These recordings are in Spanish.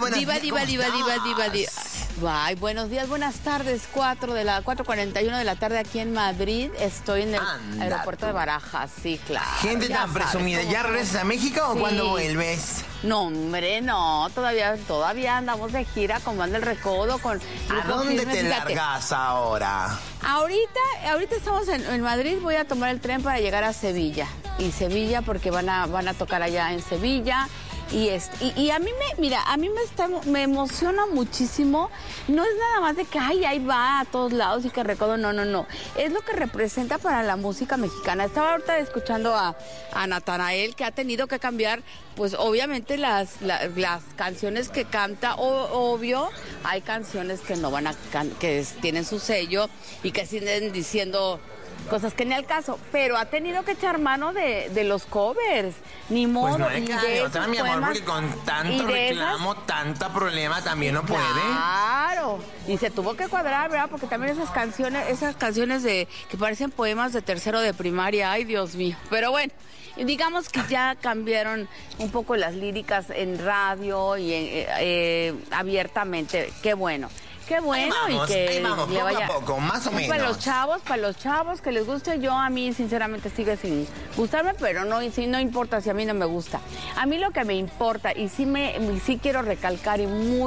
buenas Diva, días. diva, diva, diva, diva, diva. Ay, buenos días, buenas tardes. 4:41 de la tarde aquí en Madrid. Estoy en el aeropuerto de Barajas, sí, claro. Gente tan presumida. ¿Ya regresas a México o cuándo vuelves? No, hombre, no. Todavía andamos de gira con Banda El Recodo, con ¿A dónde te largas ahora? Ahorita estamos en Madrid. Voy a tomar el tren para llegar a Sevilla. Y Sevilla porque van a tocar allá en Sevilla. Y a mí me emociona muchísimo. No es nada más de que ahí va a todos lados y que Recodo, no. Es lo que representa para la música mexicana. Estaba ahorita escuchando a Natanael, que ha tenido que cambiar, pues obviamente las canciones que canta, obvio, hay canciones que no van a que tienen su sello y que siguen diciendo cosas que ni al caso, pero ha tenido que echar mano de los covers, ni modo. Pues no hay que otra, mi amor, porque con tanto reclamo, tanta problema también no puede. Claro, y se tuvo que cuadrar, ¿verdad? Porque también esas canciones que parecen poemas de tercero de primaria, ay Dios mío, pero bueno. Digamos que ya cambiaron un poco las líricas en radio y abiertamente, qué bueno. Qué bueno, ahí vamos, y que vamos, le vaya poco a poco, más o menos. Para los chavos que les guste. A mí sinceramente sigue sin gustarme, pero no importa si a mí no me gusta. A mí lo que me importa y sí quiero recalcar y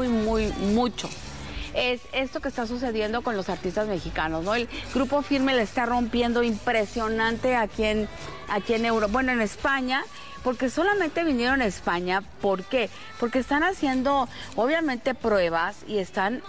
mucho es esto que está sucediendo con los artistas mexicanos, ¿no? El Grupo Firme le está rompiendo impresionante aquí en Europa, bueno, en España. Porque solamente vinieron a España, ¿por qué? Porque están haciendo, obviamente, pruebas y están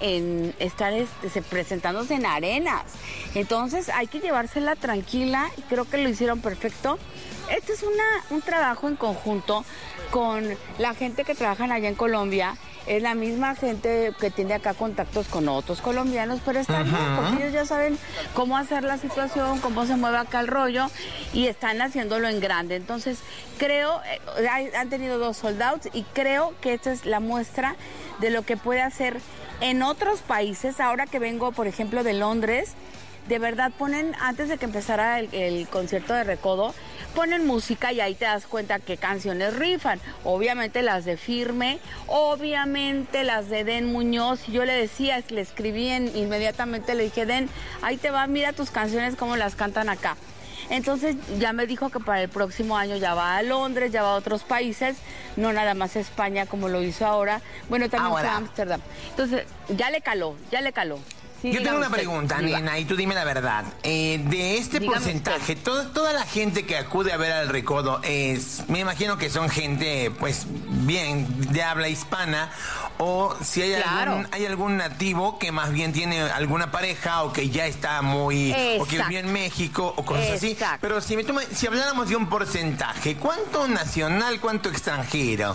presentándose en arenas. Entonces hay que llevársela tranquila y creo que lo hicieron perfecto. Este es un trabajo en conjunto con la gente que trabajan allá en Colombia. Es la misma gente que tiene acá contactos con otros colombianos, pero están bien, porque ellos ya saben cómo hacer la situación, cómo se mueve acá el rollo, y están haciéndolo en grande. Entonces, creo, han tenido 2 sold outs, y creo que esta es la muestra de lo que puede hacer en otros países. Ahora que vengo, por ejemplo, de Londres, de verdad ponen, antes de que empezara el concierto de Recodo, ponen música y ahí te das cuenta qué canciones rifan. Obviamente las de Firme, obviamente las de Den Muñoz. Y yo le decía, le escribí inmediatamente, le dije, Den, ahí te va, mira tus canciones, cómo las cantan acá. Entonces ya me dijo que para el próximo año ya va a Londres, ya va a otros países, no nada más España como lo hizo ahora. Bueno, también fue a Ámsterdam. Entonces ya le caló. Sí, yo tengo una pregunta, nena, y tú dime la verdad. De este porcentaje, toda la gente que acude a ver al Recodo me imagino que son gente, pues, bien, de habla hispana, o si hay algún nativo que más bien tiene alguna pareja o que ya está o que vive en México o cosas así. Pero si habláramos de un porcentaje, ¿cuánto nacional, cuánto extranjero?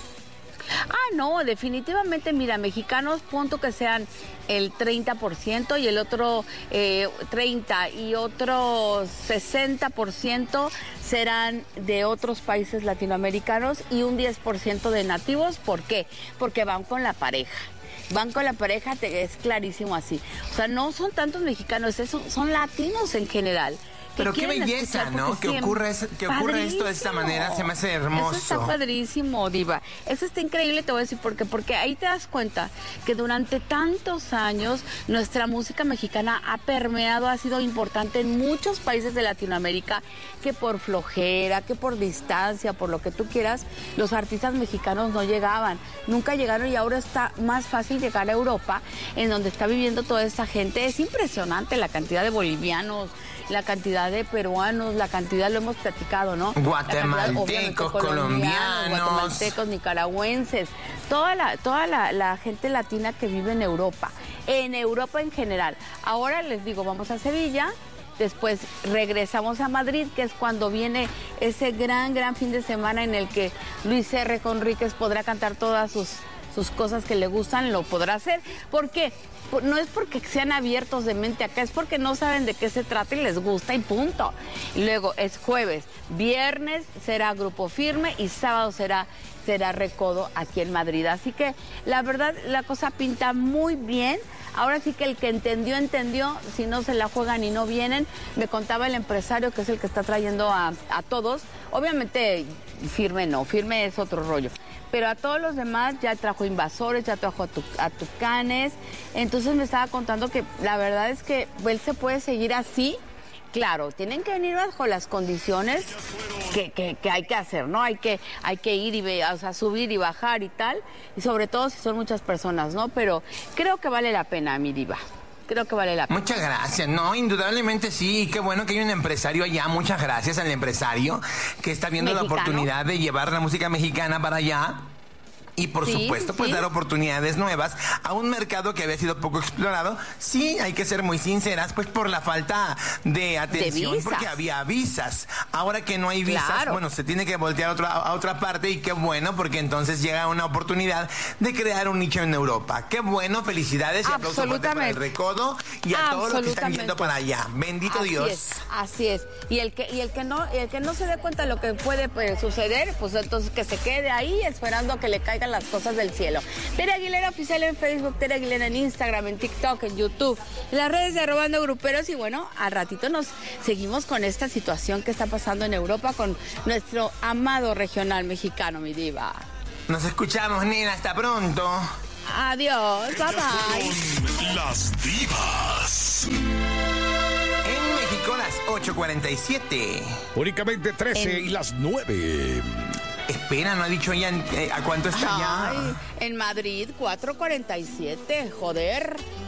No, definitivamente, mira, mexicanos, punto que sean el 30% y el otro 30% y otro 60% serán de otros países latinoamericanos y un 10% de nativos. ¿Por qué? Porque van con la pareja. Es clarísimo así. O sea, no son tantos mexicanos, son latinos en general. Pero qué belleza, ¿no? Que ocurra esto de esta manera, se me hace hermoso. Eso está padrísimo, Diva. Eso está increíble, te voy a decir por qué. Porque ahí te das cuenta que durante tantos años nuestra música mexicana ha permeado, ha sido importante en muchos países de Latinoamérica, que por flojera, que por distancia, por lo que tú quieras, los artistas mexicanos no llegaban. Nunca llegaron y ahora está más fácil llegar a Europa, en donde está viviendo toda esta gente. Es impresionante la cantidad de bolivianos, la cantidad de peruanos, lo hemos platicado, ¿no? Guatemaltecos, colombianos, guatemaltecos, nicaragüenses, toda la gente latina que vive en Europa en general. Ahora les digo, vamos a Sevilla, después regresamos a Madrid, que es cuando viene ese gran fin de semana en el que Luis R. Conríquez podrá cantar todas sus cosas que le gustan, lo podrá hacer. ¿Por qué? No es porque sean abiertos de mente acá, es porque no saben de qué se trata y les gusta y punto. Y luego es jueves, viernes será Grupo Firme y sábado será Recodo aquí en Madrid. Así que la verdad la cosa pinta muy bien. Ahora sí que el que entendió, entendió. Si no se la juegan y no vienen, me contaba el empresario que es el que está trayendo a todos. Obviamente, Firme no, Firme es otro rollo. Pero a todos los demás ya trajo Invasores, ya trajo a Tucanes. Entonces me estaba contando que la verdad es que él se puede seguir así. Claro, tienen que venir bajo las condiciones que hay que hacer, ¿no? Hay que ir y subir y bajar y tal. Y sobre todo si son muchas personas, ¿no? Pero creo que vale la pena, mi diva. Creo que vale la pena. Muchas gracias. No, indudablemente sí. Qué bueno que hay un empresario allá. Muchas gracias al empresario que está viendo la oportunidad de llevar la música mexicana para allá. Y por supuesto, pues dar oportunidades nuevas a un mercado que había sido poco explorado. Sí, hay que ser muy sinceras, pues por la falta de atención, porque había visas. Ahora que no hay visas, bueno, se tiene que voltear a otra parte y qué bueno, porque entonces llega una oportunidad de crear un nicho en Europa. Qué bueno, felicidades y aplausos fuerte para el Recodo y a todos los que están yendo para allá. Bendito Dios. Así es. Y el que no se dé cuenta de lo que puede suceder, pues entonces que se quede ahí esperando a que le caigan las cosas del cielo. Tere Aguilera Oficial en Facebook, Tere Aguilera en Instagram, en TikTok, en YouTube, en las redes de Arrobando Gruperos. Y bueno, al ratito nos seguimos con esta situación que está pasando en Europa con nuestro amado regional mexicano, mi diva. Nos escuchamos, nena, hasta pronto. Adiós, bye bye. Las divas. En México, las 8:47. Únicamente 13 y las 9. Espera, no ha dicho ella a cuánto está ya. En Madrid, 4:47, joder.